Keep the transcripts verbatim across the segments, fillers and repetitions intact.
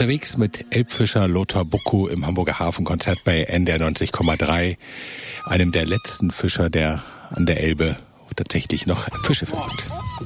Unterwegs mit Elbfischer Lothar Buckow im Hamburger Hafenkonzert bei N D R neunzig Komma drei, einem der letzten Fischer, der an der Elbe tatsächlich noch Fische fängt.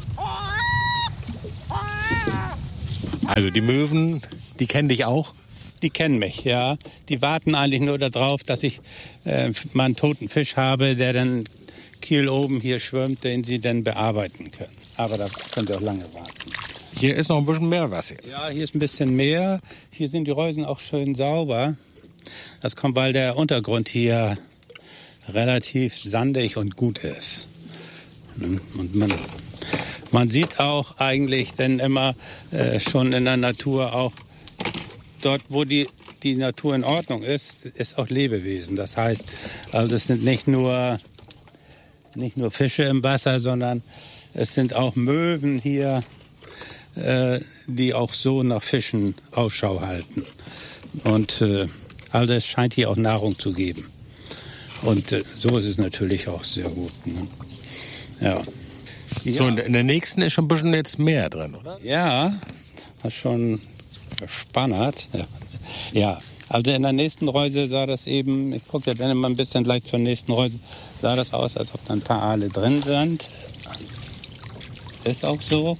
Also die Möwen, die kennen dich auch? Die kennen mich, ja. Die warten eigentlich nur darauf, dass ich äh, mal einen toten Fisch habe, der dann Kiel oben hier schwimmt, den sie dann bearbeiten können. Aber da können sie auch lange warten. Hier ist noch ein bisschen mehr Wasser. Ja, hier ist ein bisschen mehr. Hier sind die Reusen auch schön sauber. Das kommt, weil der Untergrund hier relativ sandig und gut ist. Und man, man sieht auch eigentlich dann immer äh, schon in der Natur auch, dort wo die, die Natur in Ordnung ist, ist auch Lebewesen. Das heißt, also es sind nicht nur, nicht nur Fische im Wasser, sondern es sind auch Möwen hier, die auch so nach Fischen Ausschau halten. Und äh, all das scheint hier auch Nahrung zu geben. Und äh, so ist es natürlich auch sehr gut. Ne? Ja. So, und in der nächsten ist schon ein bisschen jetzt mehr drin, oder? Ja, das ist schon spannend. Ja. ja, also in der nächsten Reuse sah das eben, ich gucke ja dann mal ein bisschen gleich zur nächsten Reuse, sah das aus, als ob da ein paar Aale drin sind. Ist auch so.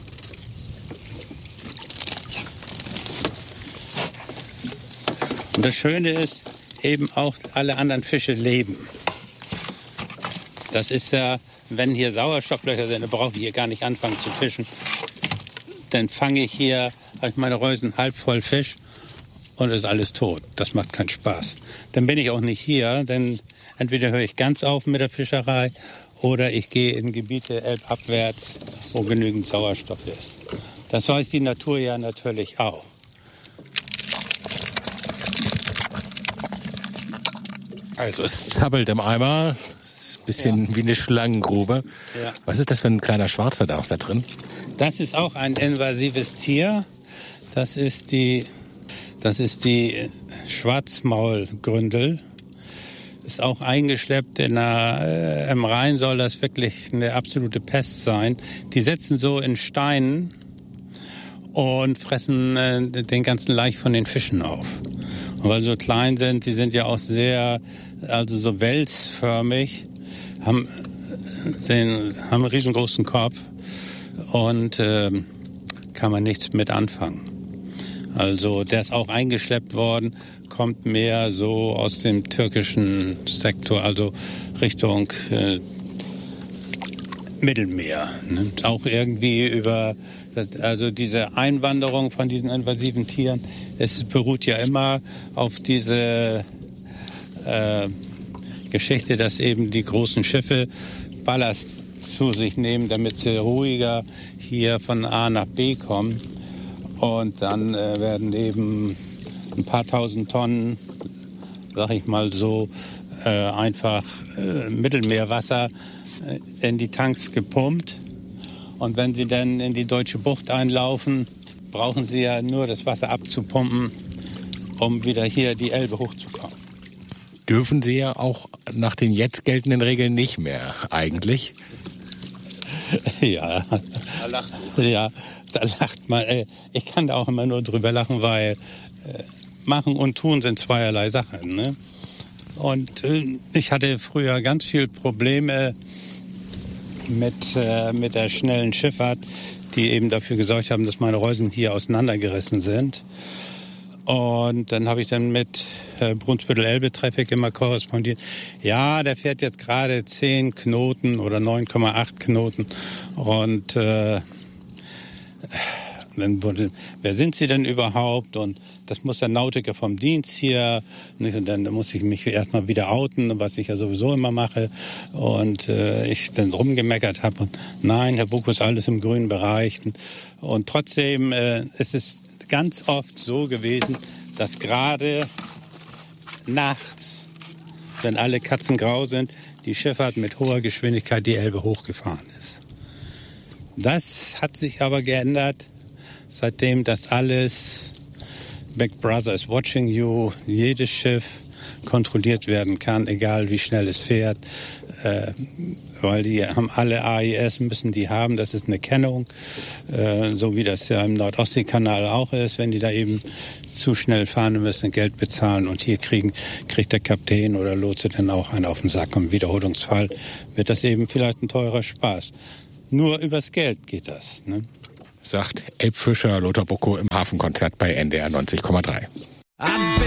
Und das Schöne ist, eben auch alle anderen Fische leben. Das ist ja, wenn hier Sauerstofflöcher sind, dann brauche ich hier gar nicht anfangen zu fischen. Dann fange ich hier, habe ich meine Reusen halb voll Fisch und ist alles tot. Das macht keinen Spaß. Dann bin ich auch nicht hier, denn entweder höre ich ganz auf mit der Fischerei oder ich gehe in Gebiete elbabwärts, wo genügend Sauerstoff ist. Das weiß die Natur ja natürlich auch. Also es zappelt im Eimer, ist ein bisschen ja. wie eine Schlangengrube. Ja. Was ist das für ein kleiner Schwarzer da auch da drin? Das ist auch ein invasives Tier. Das ist die, das ist die Schwarzmaulgründel. Ist auch eingeschleppt in einer, äh, im Rhein soll das wirklich eine absolute Pest sein. Die sitzen so in Steinen und fressen äh, den ganzen Laich von den Fischen auf. Und weil sie so klein sind, sie sind ja auch sehr, also so welsförmig, haben, sehen, haben einen riesengroßen Kopf und äh, kann man nichts mit anfangen. Also der ist auch eingeschleppt worden, kommt mehr so aus dem türkischen Sektor, also Richtung äh, Mittelmeer. Ne? Auch irgendwie über, also diese Einwanderung von diesen invasiven Tieren, es beruht ja immer auf diese äh, Geschichte, dass eben die großen Schiffe Ballast zu sich nehmen, damit sie ruhiger hier von A nach B kommen. Und dann äh, werden eben ein paar tausend Tonnen, sag ich mal so, äh, einfach äh, Mittelmeerwasser äh, in die Tanks gepumpt. Und wenn sie dann in die deutsche Bucht einlaufen, brauchen sie ja nur das Wasser abzupumpen, um wieder hier die Elbe hochzukommen. Dürfen sie ja auch nach den jetzt geltenden Regeln nicht mehr, eigentlich. Ja. Da lachst du. Ja, da lacht man. Ich kann da auch immer nur drüber lachen, weil machen und tun sind zweierlei Sachen. Ne? Und ich hatte früher ganz viel Probleme mit, mit der schnellen Schifffahrt, die eben dafür gesorgt haben, dass meine Reusen hier auseinandergerissen sind. Und dann habe ich dann mit äh, Brunsbüttel-Elbe-Traffic immer korrespondiert. Ja, der fährt jetzt gerade zehn Knoten oder neun Komma acht Knoten. Und äh, dann wurde, wer sind Sie denn überhaupt? Und das muss der Nautiker vom Dienst hier. Und dann muss ich mich erstmal wieder outen, was ich ja sowieso immer mache. Und äh, ich dann rumgemeckert habe. Und nein, Herr Buckow, ist alles im grünen Bereich. Und trotzdem äh, ist es ganz oft so gewesen, dass gerade nachts, wenn alle Katzen grau sind, die Schifffahrt mit hoher Geschwindigkeit die Elbe hochgefahren ist. Das hat sich aber geändert, seitdem das alles, Big Brother is watching you, jedes Schiff kontrolliert werden kann, egal wie schnell es fährt. Äh, weil die haben alle A I S, müssen die haben. Das ist eine Kennung, äh, so wie das ja im Nordostseekanal auch ist. Wenn die da eben zu schnell fahren, müssen Geld bezahlen. Und hier kriegen, kriegt der Kapitän oder Lotse dann auch einen auf den Sack. Und im Wiederholungsfall wird das eben vielleicht ein teurer Spaß. Nur übers Geld geht das, ne? Sagt Elbfischer Lothar Buckow im Hafenkonzert bei N D R neunzig Komma drei.